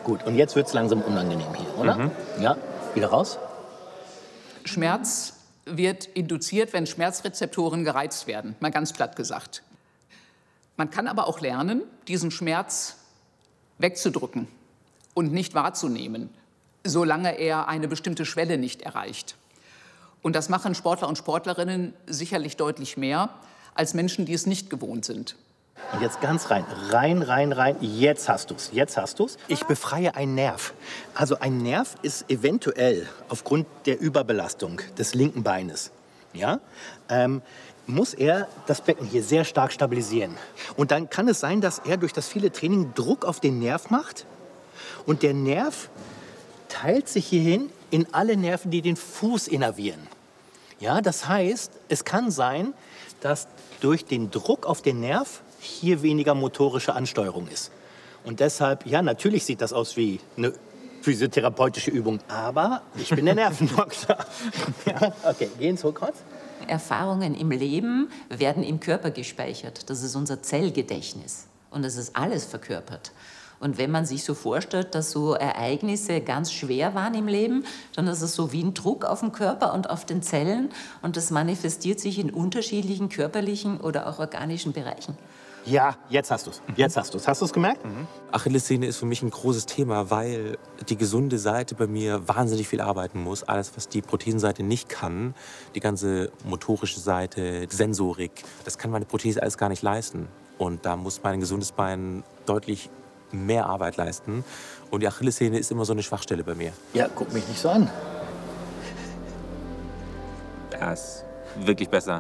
Gut, und jetzt wird es langsam unangenehm hier, oder? Ja, wieder raus. Schmerz wird induziert, wenn Schmerzrezeptoren gereizt werden, mal ganz platt gesagt. Man kann aber auch lernen, diesen Schmerz wegzudrücken und nicht wahrzunehmen, solange er eine bestimmte Schwelle nicht erreicht. Und das machen Sportler und Sportlerinnen sicherlich deutlich mehr als Menschen, die es nicht gewohnt sind. Und jetzt ganz rein, rein. Jetzt hast du's, jetzt hast du's. Ich befreie einen Nerv. Also ein Nerv ist eventuell aufgrund der Überbelastung des linken Beines, ja, muss er das Becken hier sehr stark stabilisieren. Und dann kann es sein, dass er durch das viele Training Druck auf den Nerv macht. Und der Nerv teilt sich hierhin in alle Nerven, die den Fuß innervieren. Ja, das heißt, es kann sein, dass durch den Druck auf den Nerv hier weniger motorische Ansteuerung ist. Und deshalb, ja, natürlich sieht das aus wie eine physiotherapeutische Übung, aber ich bin der Nervendoktor. Ja, okay, gehen zurück kurz. Erfahrungen im Leben werden im Körper gespeichert. Das ist unser Zellgedächtnis. Und das ist alles verkörpert. Und wenn man sich so vorstellt, dass so Ereignisse ganz schwer waren im Leben, dann ist es so wie ein Druck auf den Körper und auf den Zellen. Und das manifestiert sich in unterschiedlichen körperlichen oder auch organischen Bereichen. Ja, jetzt hast du's. Jetzt hast du's. Hast du's gemerkt? Achillessehne ist für mich ein großes Thema, weil die gesunde Seite bei mir wahnsinnig viel arbeiten muss. Alles, was die Prothesenseite nicht kann, die ganze motorische Seite, Sensorik, das kann meine Prothese alles gar nicht leisten. Und da muss mein gesundes Bein deutlich mehr Arbeit leisten. Und die Achillessehne ist immer so eine Schwachstelle bei mir. Ja, guck mich nicht so an. Ja, ist wirklich besser.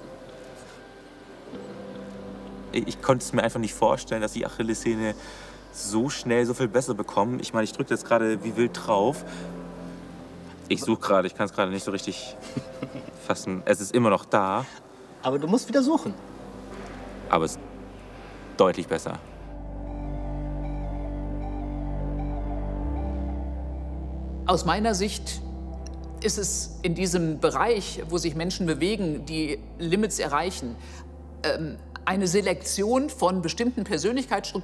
Ich konnte es mir einfach nicht vorstellen, dass die Achillessehne so schnell so viel besser bekommen. Ich meine, ich drücke jetzt gerade wie wild drauf. Ich suche gerade, ich kann es gerade nicht so richtig fassen. Es ist immer noch da. Aber du musst wieder suchen. Aber es ist deutlich besser. Aus meiner Sicht ist es in diesem Bereich, wo sich Menschen bewegen, die Limits erreichen, eine Selektion von bestimmten Persönlichkeitsstrukturen